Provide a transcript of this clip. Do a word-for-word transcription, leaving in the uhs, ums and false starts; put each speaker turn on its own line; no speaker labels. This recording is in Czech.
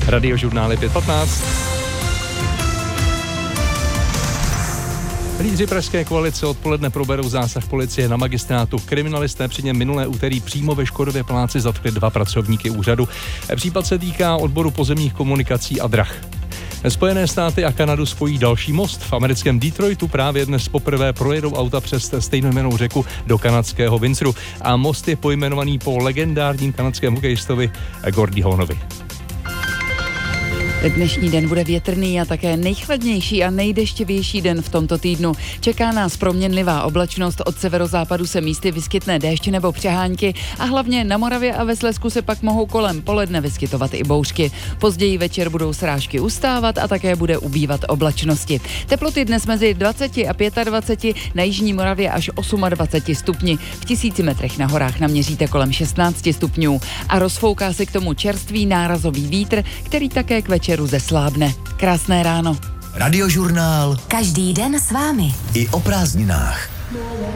Radiožurnály pět patnáct. Lídři pražské koalice odpoledne proberou zásah policie na magistrátu. Kriminalisté při něm minulé úterý přímo ve Škodově Pláci zatkli dva pracovníky úřadu. Případ se týká odboru pozemních komunikací a drah. Spojené státy a Kanadu spojí další most. V americkém Detroitu právě dnes poprvé projedou auta přes stejnojmennou řeku do kanadského Windsoru. A most je pojmenovaný po legendárním kanadském hokejistovi Gordy Hawnovi.
Dnešní den bude větrný a také nejchladnější a nejdešťovější den v tomto týdnu. Čeká nás proměnlivá oblačnost, od severozápadu se místy vyskytne déšť nebo přehánky a hlavně na Moravě a ve Slezsku se pak mohou kolem poledne vyskytovat i bouřky. Později večer budou srážky ustávat a také bude ubývat oblačnosti. Teploty dnes mezi dvacet a dvacet pět, na jižní Moravě až dvacet osm stupni. V tisíci metrech na horách naměříte kolem šestnáct stupňů a rozfouká se k tomu čerstvý nárazový vítr, který také k večeru zeslábne. Krásné ráno.
Radiožurnál.
Každý den s vámi.
I o prázdninách.